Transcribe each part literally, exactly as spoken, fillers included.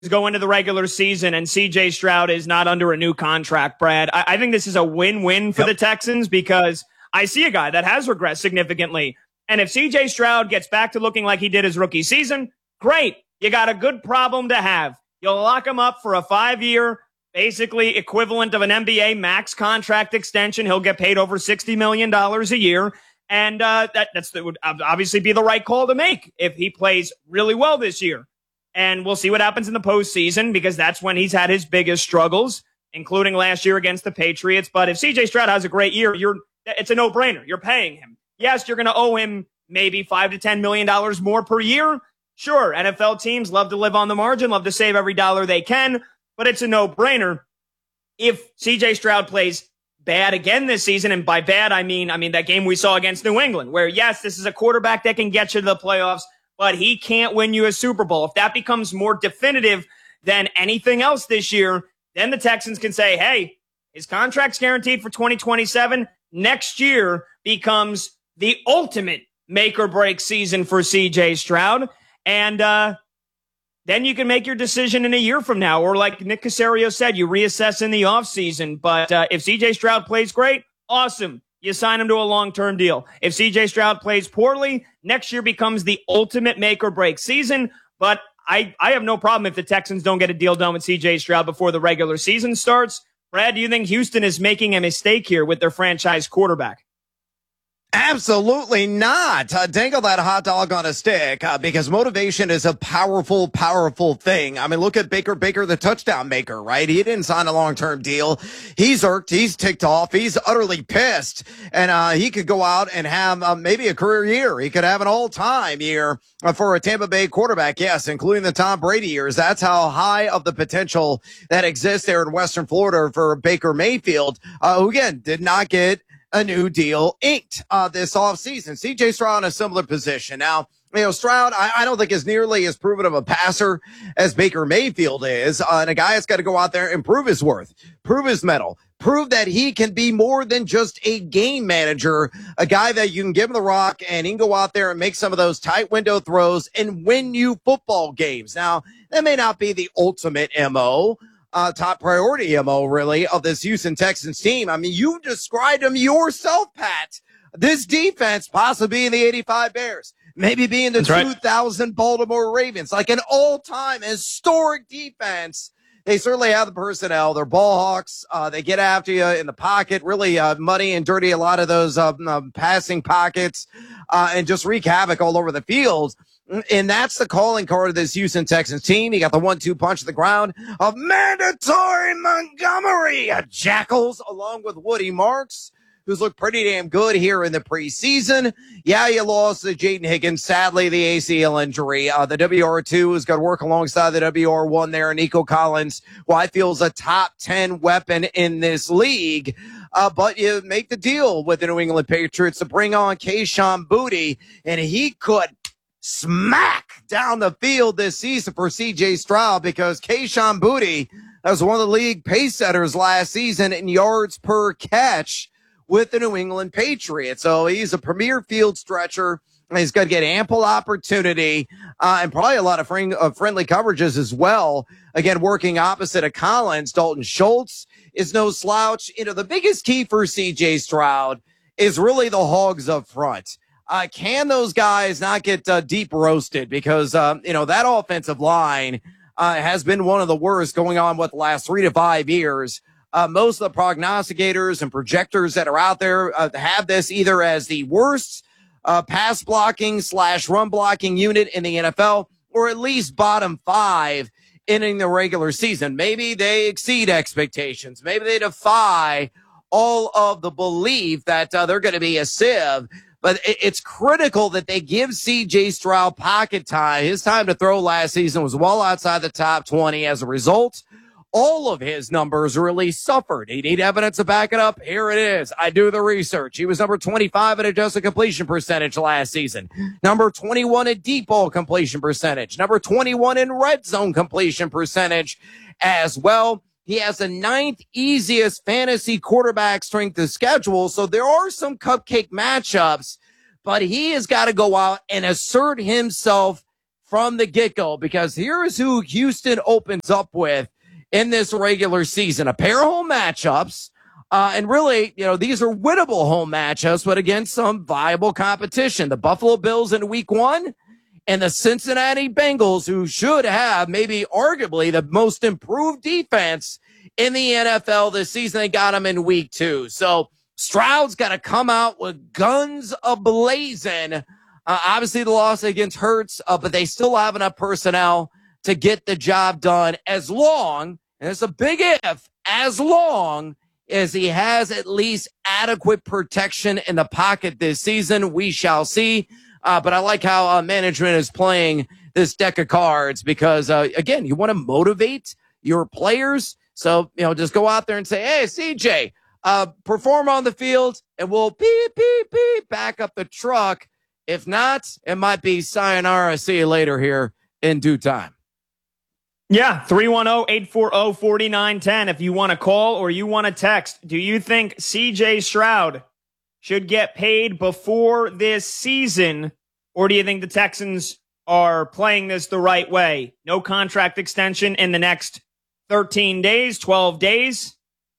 go into the regular season and C J Stroud is not under a new contract, Brad, I, I think this is a win-win for yep. the Texans because I see a guy that has regressed significantly. And if C J Stroud gets back to looking like he did his rookie season, great. You got a good problem to have. You'll lock him up for a five-year, basically equivalent of an N B A max contract extension. He'll get paid over sixty million dollars a year. And uh, that that's, that would obviously be the right call to make if he plays really well this year. And we'll see what happens in the postseason because that's when he's had his biggest struggles, including last year against the Patriots. But if C J Stroud has a great year, you're it's a no-brainer. You're paying him. Yes, you're going to owe him maybe five to ten million dollars more per year. Sure, N F L teams love to live on the margin, love to save every dollar they can, but it's a no-brainer. If C J Stroud plays bad again this season, and by bad I mean I mean that game we saw against New England, where yes, this is a quarterback that can get you to the playoffs, but he can't win you a Super Bowl. If that becomes more definitive than anything else this year, then the Texans can say, hey, his contract's guaranteed for twenty twenty-seven. Next year becomes the ultimate make or break season for C J Stroud. And uh, then you can make your decision in a year from now. Or like Nick Caserio said, you reassess in the offseason. But uh, if C J Stroud plays great, awesome. You sign him to a long-term deal. If C J Stroud plays poorly, next year becomes the ultimate make or break season. But I, I have no problem if the Texans don't get a deal done with C J Stroud before the regular season starts. Brad, do you think Houston is making a mistake here with their franchise quarterback? Absolutely not. Uh, dangle that hot dog on a stick uh, because motivation is a powerful, powerful thing. I mean, look at Baker Baker, the touchdown maker, right? He didn't sign a long-term deal. He's irked. He's ticked off. He's utterly pissed. And uh, he could go out and have uh, maybe a career year. He could have an all-time year uh, for a Tampa Bay quarterback, yes, including the Tom Brady years. That's how high of the potential that exists there in Western Florida for Baker Mayfield, uh, who, again, did not get a new deal inked uh, this offseason. C J Stroud in a similar position. Now, you know, Stroud, I, I don't think is nearly as proven of a passer as Baker Mayfield is. Uh, and a guy that's got to go out there and prove his worth, prove his mettle, prove that he can be more than just a game manager, a guy that you can give him the rock and he can go out there and make some of those tight window throws and win you football games. Now, that may not be the ultimate M O, Uh, top priority M O, really, of this Houston Texans team. I mean, you described them yourself, Pat. This defense possibly being the eighty-five Bears, maybe being the two thousand right. Baltimore Ravens, like an all-time historic defense. They certainly have the personnel. They're ball hawks. Uh, they get after you in the pocket, really uh, muddy and dirty a lot of those uh, uh, passing pockets uh, and just wreak havoc all over the field. And that's the calling card of this Houston Texans team. You got the one two punch of the ground of Mandatory Montgomery Jackals, along with Woody Marks, who's looked pretty damn good here in the preseason. Yeah, you lost to Jaden Higgins. Sadly, the A C L injury. Uh, the W R two is going to work alongside the W R one there. Nico Collins, who I feel is a top ten weapon in this league. Uh, but you make the deal with the New England Patriots to bring on Kayshon Boutte, and he could smack down the field this season for C J Stroud because Kayshon Boutte was one of the league pace setters last season in yards per catch with the New England Patriots. So he's a premier field stretcher. He's going to get ample opportunity uh, and probably a lot of friend, uh, friendly coverages as well. Again, working opposite of Collins, Dalton Schultz is no slouch. You know, the biggest key for C J Stroud is really the hogs up front. Uh, can those guys not get uh, deep roasted? Because, um, you know, that offensive line uh, has been one of the worst going on with the last three to five years. Uh, most of the prognosticators and projectors that are out there uh, have this either as the worst uh, pass blocking slash run blocking unit in the N F L, or at least bottom five in the regular season. Maybe they exceed expectations. Maybe they defy all of the belief that uh, they're going to be a sieve. But it's critical that they give C J Stroud pocket time. His time to throw last season was well outside the top twenty. As a result, all of his numbers really suffered. You need evidence to back it up? Here it is. I do the research. He was number twenty-five in adjusted completion percentage last season. Number twenty-one in deep ball completion percentage. Number twenty-one in red zone completion percentage as well. He has the ninth easiest fantasy quarterback strength of schedule. So there are some cupcake matchups, but he has got to go out and assert himself from the get-go, because here is who Houston opens up with in this regular season. A pair of home matchups. Uh, and really, you know, these are winnable home matchups, but against some viable competition. The Buffalo Bills in week one and the Cincinnati Bengals, who should have maybe arguably the most improved defense in the N F L this season. They got them in week two. So Stroud's got to come out with guns a-blazing. Uh, obviously, the loss against Hurts, uh, but they still have enough personnel to get the job done, as long, and it's a big if, as long as he has at least adequate protection in the pocket this season. We shall see. Uh, but I like how uh, management is playing this deck of cards because, uh, again, you want to motivate your players. So, you know, just go out there and say, hey, C J, uh, perform on the field, and we'll beep, beep, beep, back up the truck. If not, it might be sayonara, see you later here in due time. Yeah, three one zero, eight four zero, four nine one zero if you want to call or you want to text. Do you think C J Stroud should get paid before this season, or do you think the Texans are playing this the right way? No contract extension in the next thirteen days, twelve days.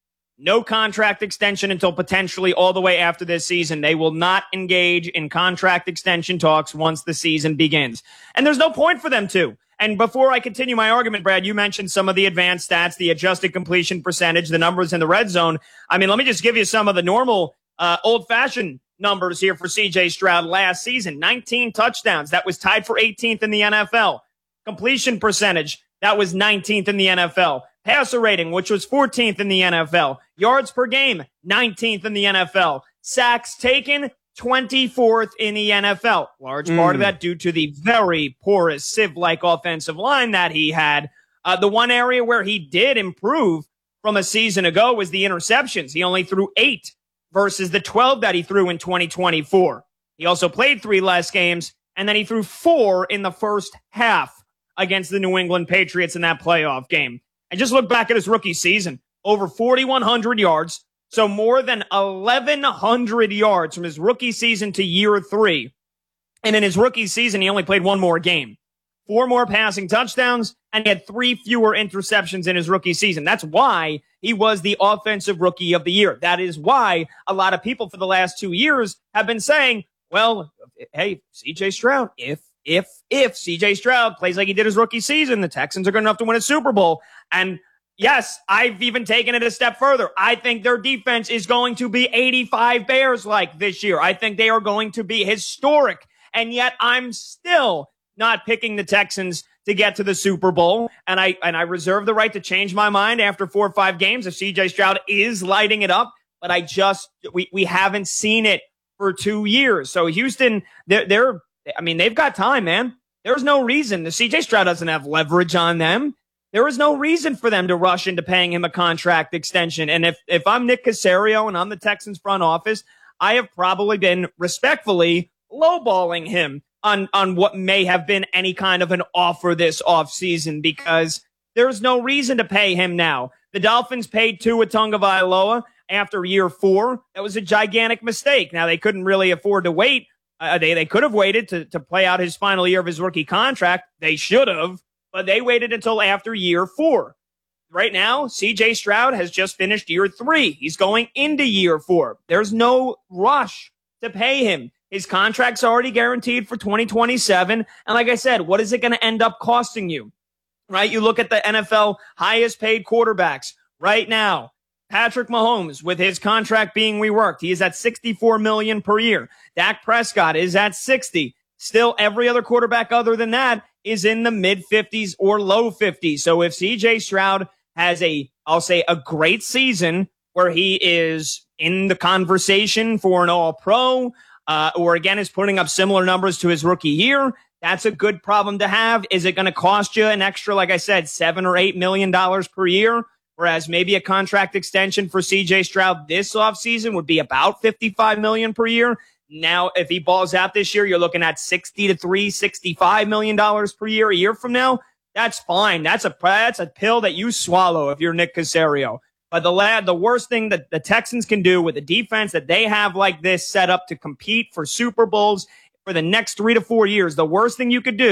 No contract extension until potentially all the way after this season. They will not engage in contract extension talks once the season begins. And there's no point for them to. And before I continue my argument, Brad, you mentioned some of the advanced stats, the adjusted completion percentage, the numbers in the red zone. I mean, let me just give you some of the normal uh, old-fashioned numbers here for C J Stroud last season. nineteen touchdowns. That was tied for eighteenth in the N F L. Completion percentage. That was nineteenth in the N F L. Passer rating, which was fourteenth in the N F L. Yards per game, nineteenth in the N F L. Sacks taken, twenty-fourth in the N F L. Large mm. part of that due to the very porous sieve-like offensive line that he had. Uh, the one area where he did improve from a season ago was the interceptions. He only threw eight versus the twelve that he threw in twenty twenty-four. He also played three less games, and then he threw four in the first half against the New England Patriots in that playoff game. And just look back at his rookie season. Over forty-one hundred yards, so more than eleven hundred yards from his rookie season to year three. And in his rookie season, he only played one more game. Four more passing touchdowns, and he had three fewer interceptions in his rookie season. That's why he was the offensive rookie of the year. That is why a lot of people for the last two years have been saying, well, hey, C J Stroud, if If, if C J Stroud plays like he did his rookie season, the Texans are good enough to win a Super Bowl. And yes, I've even taken it a step further. I think their defense is going to be eighty-five Bears-like this year. I think they are going to be historic. And yet I'm still not picking the Texans to get to the Super Bowl. And I, and I reserve the right to change my mind after four or five games if C J Stroud is lighting it up. But I just, we, we haven't seen it for two years. So Houston, they're, they're, I mean, they've got time, man. There's no reason. The C J Stroud doesn't have leverage on them. There is no reason for them to rush into paying him a contract extension. And if, if I'm Nick Caserio and I'm the Texans front office, I have probably been respectfully lowballing him on, on what may have been any kind of an offer this offseason because there's no reason to pay him now. The Dolphins paid Tua Tagovailoa after year four. That was a gigantic mistake. Now, they couldn't really afford to wait. Uh, they, they could have waited to, to play out his final year of his rookie contract. They should have, but they waited until after year four. Right now, C J Stroud has just finished year three. He's going into year four. There's no rush to pay him. His contract's already guaranteed for twenty twenty-seven. And like I said, what is it going to end up costing you? Right? You look at the N F L highest paid quarterbacks right now. Patrick Mahomes, with his contract being reworked, he is at sixty-four million dollars per year. Dak Prescott is at sixty. Still, every other quarterback other than that is in the mid fifties or low fifties. So if C J Stroud has a, I'll say, a great season where he is in the conversation for an all-pro, uh, or again is putting up similar numbers to his rookie year, that's a good problem to have. Is it going to cost you an extra, like I said, seven or eight million dollars per year? Whereas maybe a contract extension for C J Stroud this offseason would be about fifty-five million dollars per year. Now, if he balls out this year, you're looking at sixty to three, sixty-five million dollars per year a year from now. That's fine. That's a that's a pill that you swallow if you're Nick Caserio. But the lad, the worst thing that the Texans can do with a defense that they have like this set up to compete for Super Bowls for the next three to four years, the worst thing you could do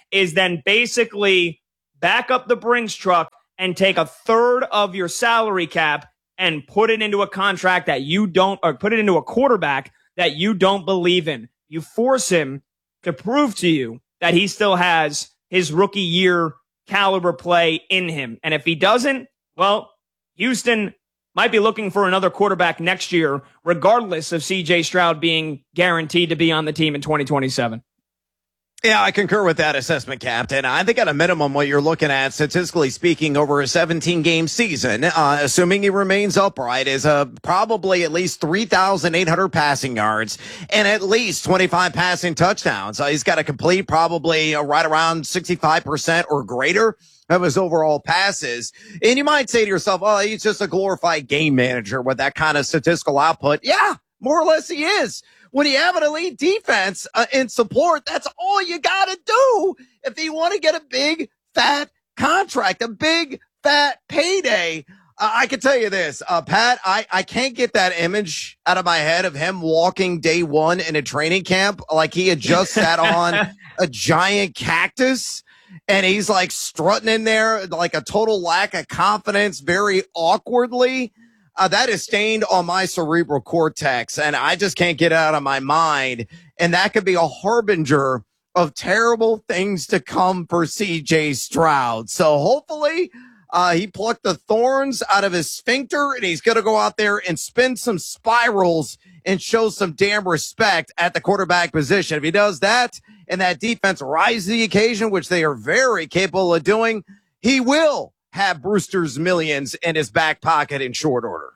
is then basically back up the Brinks truck and take a third of your salary cap and put it into a contract that you don't, or put it into a quarterback that you don't believe in. You force him to prove to you that he still has his rookie year caliber play in him. And if he doesn't, well, Houston might be looking for another quarterback next year, regardless of C J Stroud being guaranteed to be on the team in twenty twenty-seven. Yeah, I concur with that assessment, Captain. I think at a minimum, what you're looking at, statistically speaking, over a seventeen-game season, uh, assuming he remains upright, is uh, probably at least three thousand eight hundred passing yards and at least twenty-five passing touchdowns. Uh, he's got to complete probably uh, right around sixty-five percent or greater of his overall passes. And you might say to yourself, oh, he's just a glorified game manager with that kind of statistical output. Yeah, more or less he is. When you have an elite defense uh, in support, that's all you got to do if you want to get a big, fat contract, a big, fat payday. Uh, I can tell you this, uh, Pat, I, I can't get that image out of my head of him walking day one in a training camp like he had just sat on a giant cactus. And he's like strutting in there like a total lack of confidence, very awkwardly. Uh, that is stained on my cerebral cortex, and I just can't get it out of my mind. And that could be a harbinger of terrible things to come for C J Stroud. So hopefully uh, he plucked the thorns out of his sphincter, and he's going to go out there and spin some spirals and show some damn respect at the quarterback position. If he does that and that defense rises to the occasion, which they are very capable of doing, he will have Brewster's millions in his back pocket in short order.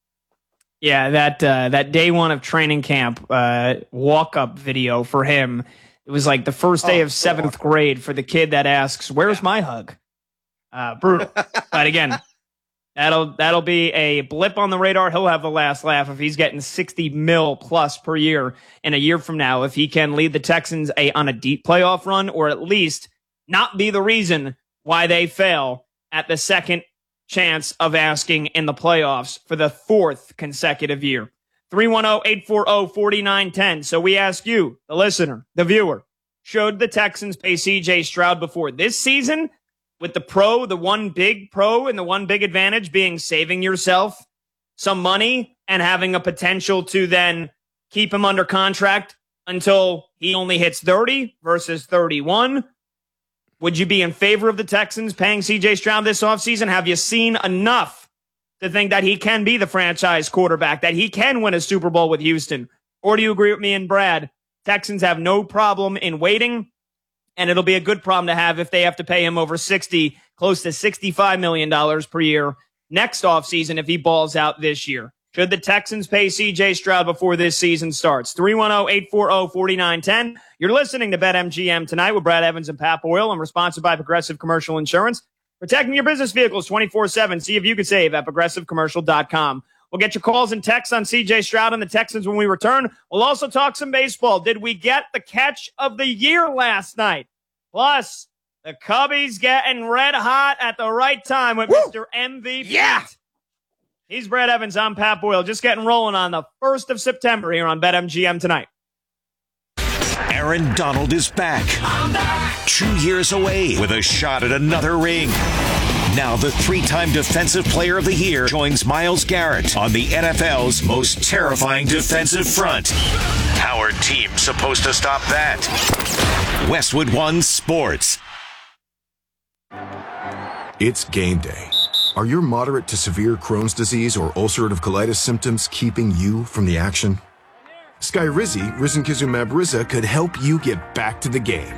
Yeah, that uh, that day one of training camp uh, walk-up video for him, it was like the first day Oh, of seventh grade for the kid that asks, where's Yeah. my hug? Uh, brutal. But again, that'll that'll be a blip on the radar. He'll have the last laugh if he's getting sixty mil plus per year in a year from now, if he can lead the Texans a on a deep playoff run, or at least not be the reason why they fail at the second chance of asking in the playoffs for the fourth consecutive year. three one zero, eight four zero, four nine one zero. So we ask you, the listener, the viewer, should the Texans pay C J Stroud before this season? With the pro, the one big pro and the one big advantage being saving yourself some money and having a potential to then keep him under contract until he only hits thirty versus thirty-one. Would you be in favor of the Texans paying C J Stroud this offseason? Have you seen enough to think that he can be the franchise quarterback, that he can win a Super Bowl with Houston? Or do you agree with me and Brad? Texans have no problem in waiting, and it'll be a good problem to have if they have to pay him over sixty, close to sixty-five million dollars per year next offseason if he balls out this year. Should the Texans pay C J Stroud before this season starts? three one zero, eight four zero, four nine one zero. You're listening to BetMGM tonight with Brad Evans and Pat Boyle, and we're sponsored by Progressive Commercial Insurance. Protecting your business vehicles twenty-four seven. See if you can save at progressive commercial dot com. We'll get your calls and texts on C J Stroud and the Texans when we return. We'll also talk some baseball. Did we get the catch of the year last night? Plus, the Cubbies getting red hot at the right time with Woo! Mister M V P. Yeah. He's Brad Evans. I'm Pat Boyle. Just getting rolling on the first of September here on BetMGM tonight. Aaron Donald is back. I'm back. Two years away with a shot at another ring. Now the three-time Defensive Player of the Year joins Myles Garrett on the N F L's most terrifying defensive front. How are teams supposed to stop that? Westwood One Sports. It's game day. Are your moderate to severe Crohn's disease or ulcerative colitis symptoms keeping you from the action? Skyrizi, risankizumab Riza, could help you get back to the game.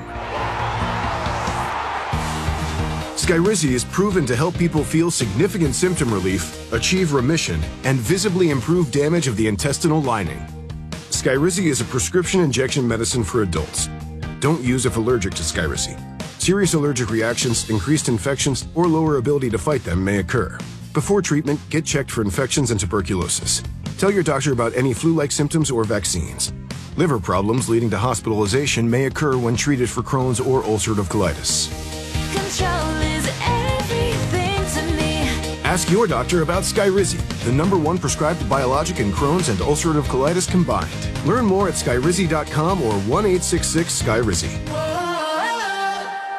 Skyrizi is proven to help people feel significant symptom relief, achieve remission, and visibly improve damage of the intestinal lining. Skyrizi is a prescription injection medicine for adults. Don't use if allergic to Skyrizi. Serious allergic reactions, increased infections, or lower ability to fight them may occur. Before treatment, get checked for infections and tuberculosis. Tell your doctor about any flu-like symptoms or vaccines. Liver problems leading to hospitalization may occur when treated for Crohn's or ulcerative colitis. Control is everything to me. Ask your doctor about Skyrizi, the number one prescribed biologic in Crohn's and ulcerative colitis combined. Learn more at skyrizi dot com or one eight six six Skyrizi.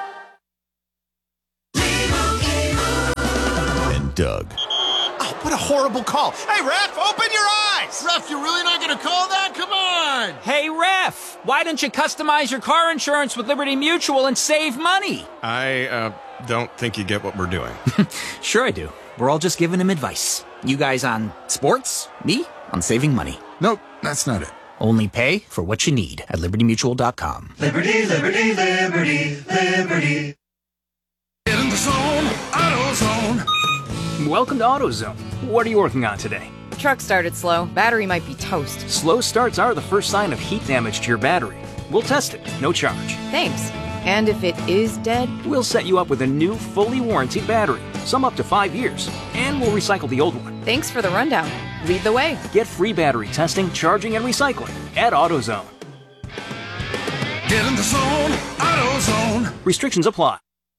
Doug. Oh, what a horrible call. Hey, ref, open your eyes. Ref, you're really not going to call that? Come on. Hey, ref, why don't you customize your car insurance with Liberty Mutual and save money? I, uh, don't think you get what we're doing. Sure I do. We're all just giving him advice. You guys on sports, me on saving money. Nope, that's not it. Only pay for what you need at liberty mutual dot com. Liberty, liberty, liberty, liberty. Get in the zone, AutoZone. Welcome to AutoZone. What are you working on today? Truck started slow. Battery might be toast. Slow starts are the first sign of heat damage to your battery. We'll test it, no charge. Thanks. And if it is dead? We'll set you up with a new, fully warranted battery, some up to five years, and we'll recycle the old one. Thanks for the rundown. Lead the way. Get free battery testing, charging, and recycling at AutoZone. Get in the zone, AutoZone. Restrictions apply.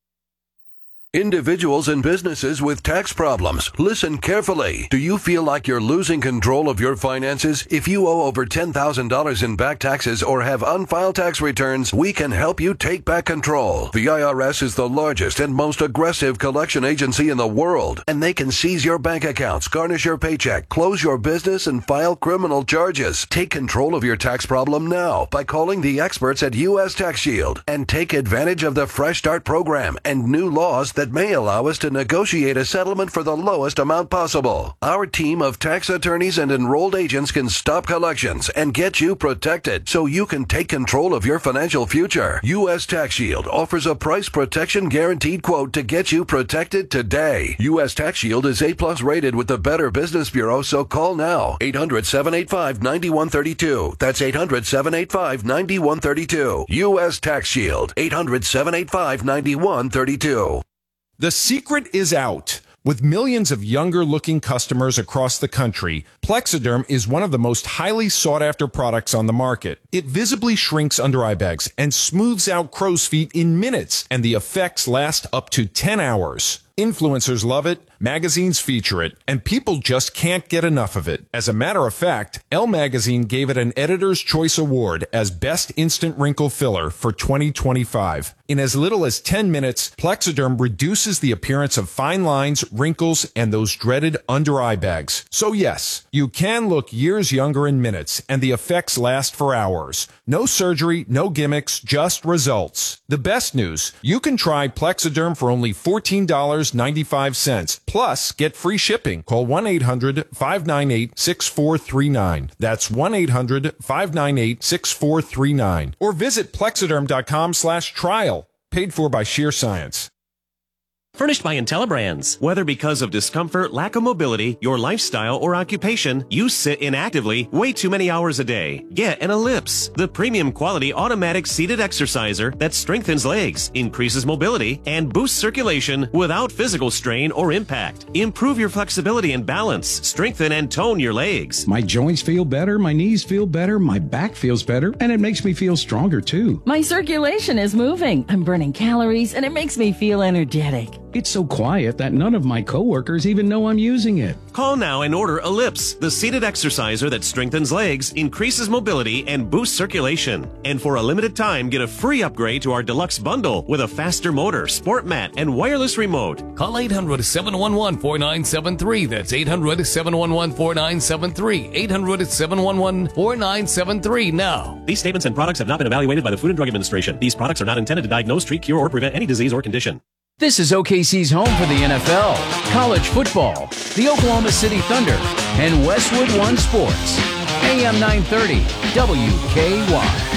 Individuals and businesses with tax problems, listen carefully. Do you feel like you're losing control of your finances? If you owe over ten thousand dollars in back taxes or have unfiled tax returns, we can help you take back control. The I R S is the largest and most aggressive collection agency in the world, and they can seize your bank accounts, garnish your paycheck, close your business, and file criminal charges. Take control of your tax problem now by calling the experts at U S Tax Shield and take advantage of the Fresh Start program and new laws that may allow us to negotiate a settlement for the lowest amount possible. Our team of tax attorneys and enrolled agents can stop collections and get you protected so you can take control of your financial future. U S Tax Shield offers a price protection guaranteed quote to get you protected today. U S Tax Shield is A plus rated with the Better Business Bureau, so call now. eight hundred, seven eight five, nine one three two. That's eight hundred, seven eight five, nine one three two. U S Tax Shield. eight hundred, seven eight five, nine one three two. The secret is out. With millions of younger-looking customers across the country, Plexiderm is one of the most highly sought-after products on the market. It visibly shrinks under-eye bags and smooths out crow's feet in minutes, and the effects last up to ten hours. Influencers love it, magazines feature it, and people just can't get enough of it. As a matter of fact, Elle Magazine gave it an Editor's Choice Award as Best Instant Wrinkle Filler for twenty twenty-five. In as little as ten minutes, Plexiderm reduces the appearance of fine lines, wrinkles, and those dreaded under-eye bags. So yes, you can look years younger in minutes, and the effects last for hours. No surgery, no gimmicks, just results. The best news, you can try Plexiderm for only fourteen dollars and ninety-five cents. Plus, get free shipping. Call one eight hundred, five nine eight, six four three nine. That's one eight hundred, five nine eight, six four three nine. Or visit plexiderm.com slash trial. Paid for by Sheer Science. Furnished by IntelliBrands. Whether because of discomfort, lack of mobility, your lifestyle, or occupation, you sit inactively way too many hours a day. Get an Ellipse, the premium quality automatic seated exerciser that strengthens legs, increases mobility, and boosts circulation without physical strain or impact. Improve your flexibility and balance, strengthen and tone your legs. My joints feel better, my knees feel better, my back feels better, and it makes me feel stronger too. My circulation is moving. I'm burning calories, and it makes me feel energetic. It's so quiet that none of my coworkers even know I'm using it. Call now and order Ellipse, the seated exerciser that strengthens legs, increases mobility, and boosts circulation. And for a limited time, get a free upgrade to our deluxe bundle with a faster motor, sport mat, and wireless remote. Call eight hundred, seven one one, four nine seven three. That's eight hundred, seven one one, four nine seven three. eight hundred, seven one one, four nine seven three now. These statements and products have not been evaluated by the Food and Drug Administration. These products are not intended to diagnose, treat, cure, or prevent any disease or condition. This is O K C's home for the N F L, college football, the Oklahoma City Thunder, and Westwood One Sports. A M nine thirty, W K Y.